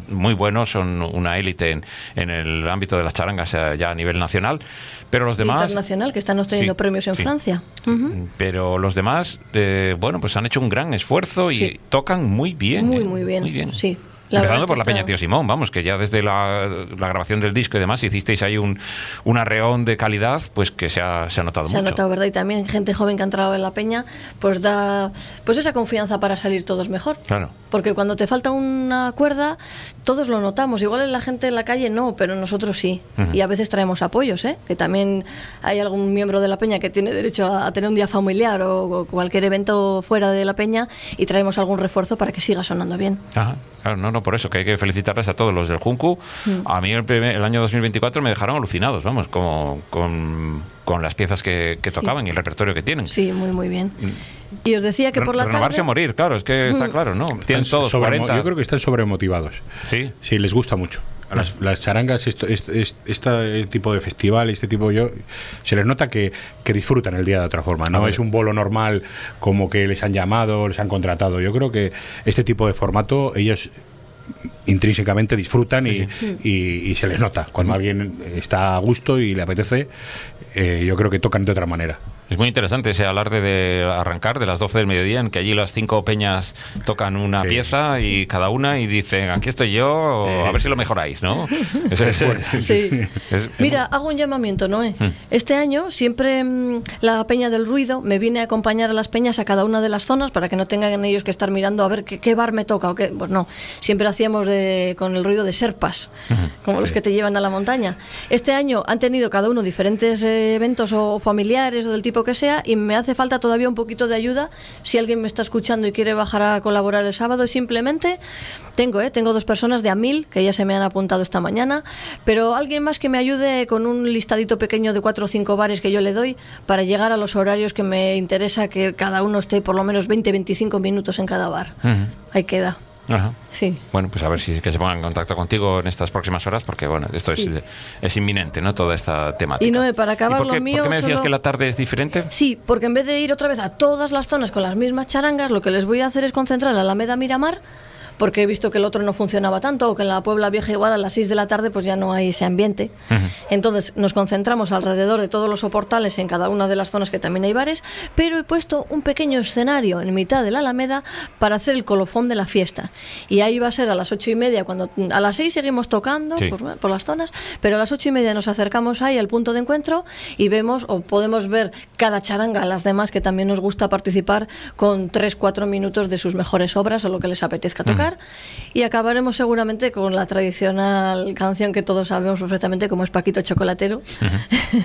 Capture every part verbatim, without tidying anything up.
muy buenos, son una élite en, en el ámbito de las charangas ya a nivel nacional, pero los demás... Internacional, que están obteniendo sí, premios en sí. Francia. Uh-huh. Pero los demás, eh, bueno, pues han hecho un gran esfuerzo y sí. tocan muy bien. Muy, eh, muy bien, muy bien. sí. La Empezando por la está... Peña Tío Simón, vamos, que ya desde la, la grabación del disco y demás hicisteis ahí un, un arreón de calidad, pues que se ha, se ha notado se mucho. Se ha notado, ¿verdad? Y también gente joven que ha entrado en la Peña, pues da pues esa confianza para salir todos mejor. Claro. Porque cuando te falta una cuerda, todos lo notamos. Igual en la gente en la calle no, pero nosotros sí. Uh-huh. Y a veces traemos apoyos, ¿eh? Que también hay algún miembro de la Peña que tiene derecho a, a tener un día familiar o, o cualquier evento fuera de la Peña y traemos algún refuerzo para que siga sonando bien. Ajá. Claro, no, no, por eso que hay que felicitarles a todos los del Juncu. Mm. A mí el, primer, el año dos mil veinticuatro me dejaron alucinados, vamos, como, con, con las piezas que, que tocaban sí. y el repertorio que tienen. Sí, muy, muy bien. Y os decía que por la Renovarse tarde... a morir, claro, es que está claro, ¿no? Tienen todos sobre, cuarenta. Yo creo que están sobremotivados. Sí. Sí, les gusta mucho. A las, las charangas, esto, este, este tipo de festival, este tipo yo se les nota que, que disfrutan el día de otra forma. No es un bolo normal como que les han llamado, les han contratado. Yo creo que este tipo de formato ellos intrínsecamente disfrutan sí, y, sí. Y, y se les nota cuando alguien está a gusto y le apetece. Eh, yo creo que tocan de otra manera. Es muy interesante ese alarde de arrancar de las doce del mediodía, en que allí las cinco peñas tocan una sí, pieza sí, y sí. cada una y dicen, aquí estoy yo, eh, a ver si lo mejoráis, ¿no? Es, es, es, sí. es, Mira, hago un llamamiento, Noé. Hmm. Este año siempre mmm, la Peña del Ruido me viene a acompañar a las peñas a cada una de las zonas para que no tengan ellos que estar mirando a ver qué, qué bar me toca o qué. Pues no, siempre hacíamos de, con el ruido de serpas, hmm. como sí. los que te llevan a la montaña. Este año han tenido cada uno diferentes eh, eventos o familiares o del tipo que sea, y me hace falta todavía un poquito de ayuda. Si alguien me está escuchando y quiere bajar a colaborar el sábado, simplemente tengo, ¿eh? tengo dos personas de Amil que ya se me han apuntado esta mañana, pero alguien más que me ayude con un listadito pequeño de cuatro o cinco bares que yo le doy para llegar a los horarios que me interesa que cada uno esté por lo menos veinte a veinticinco minutos en cada bar. Uh-huh. Ahí queda. Ajá. Sí. Bueno, pues a ver si que se pongan en contacto contigo en estas próximas horas, porque bueno, esto sí. es, es inminente, ¿no? Toda esta temática. Y no, para acabar ¿Y por qué, lo mío. ¿Por qué me decías solo... que la tarde es diferente? Sí, porque en vez de ir otra vez a todas las zonas con las mismas charangas, lo que les voy a hacer es concentrar la Alameda Miramar, porque he visto que el otro no funcionaba tanto, o que en la Puebla Vieja igual a las seis de la tarde pues ya no hay ese ambiente. Uh-huh. Entonces nos concentramos alrededor de todos los soportales en cada una de las zonas que también hay bares, pero he puesto un pequeño escenario en mitad de la Alameda para hacer el colofón de la fiesta. Y ahí va a ser a las ocho y media, cuando a las seis seguimos tocando sí. por, por las zonas, pero a las ocho y media nos acercamos ahí al punto de encuentro y vemos o podemos ver cada charanga, las demás que también nos gusta participar, con tres cuatro minutos de sus mejores obras o lo que les apetezca tocar. Uh-huh. Y acabaremos seguramente con la tradicional canción que todos sabemos perfectamente, como es Paquito Chocolatero. Uh-huh.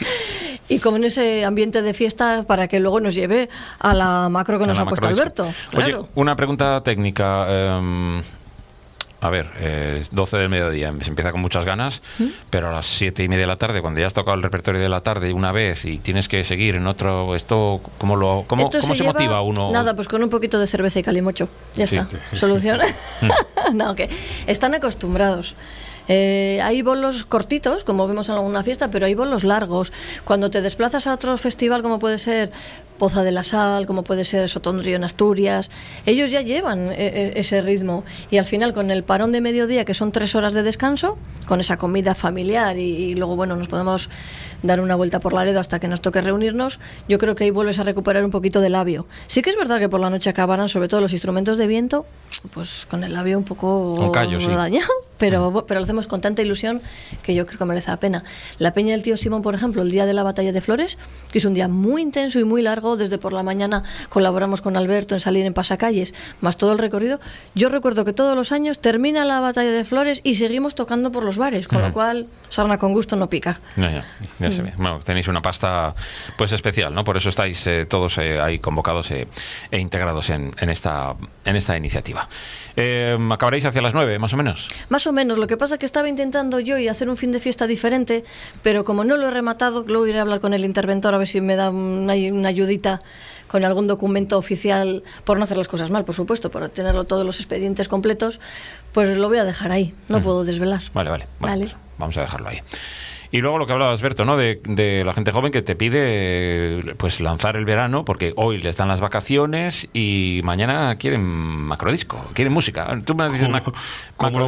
Y como en ese ambiente de fiesta, para que luego nos lleve a la macro que a nos ha puesto Alberto. Claro. Oye, una pregunta técnica. Eh, a ver, eh, doce del mediodía, se empieza con muchas ganas, ¿Mm? pero a las siete y media de la tarde, cuando ya has tocado el repertorio de la tarde una vez y tienes que seguir en otro, esto, ¿cómo, lo, cómo, esto ¿cómo se, se motiva uno? Nada, pues con un poquito de cerveza y calimocho, ya sí. está, solución. No, que están acostumbrados. Eh, hay bolos cortitos, como vemos en alguna fiesta, pero hay bolos largos. Cuando te desplazas a otro festival, como puede ser Poza de la Sal, como puede ser Sotondrío en Asturias, ellos ya llevan e- ese ritmo. Y al final, con el parón de mediodía, que son tres horas de descanso, con esa comida familiar y, y luego, bueno, nos podemos dar una vuelta por Laredo hasta que nos toque reunirnos, yo creo que ahí vuelves a recuperar un poquito de labio. Sí que es verdad que por la noche acabarán, sobre todo los instrumentos de viento, pues con el labio un poco con callo, sí. dañado, pero, pero lo hacemos con tanta ilusión que yo creo que merece la pena. La Peña del Tío Simón, por ejemplo, el día de la Batalla de Flores, que es un día muy intenso y muy largo, desde por la mañana colaboramos con Alberto en salir en pasacalles, más todo el recorrido. Yo recuerdo que todos los años termina la Batalla de Flores y seguimos tocando por los bares, con uh-huh. lo cual sarna con gusto no pica. Ya, ya, ya se ve. Bueno, tenéis una pasta pues especial, ¿no? Por eso estáis eh, todos eh, ahí convocados eh, e integrados en, en esta en esta iniciativa. Eh, ¿Acabaréis hacia las nueve, más o menos? Más o menos. Lo que pasa es que estaba intentando yo y hacer un fin de fiesta diferente, pero como no lo he rematado, luego iré a hablar con el interventor a ver si me da una, una ayudita con algún documento oficial, por no hacer las cosas mal, por supuesto, por tenerlo todos los expedientes completos, pues lo voy a dejar ahí, no uh-huh. puedo desvelar. Vale, vale. Bueno, vale. Pues vamos a dejarlo ahí. Y luego lo que hablabas, Berto, ¿no? De, de la gente joven que te pide pues lanzar el verano, porque hoy les dan las vacaciones y mañana quieren macrodisco, quieren música. Tú me dices macro, macro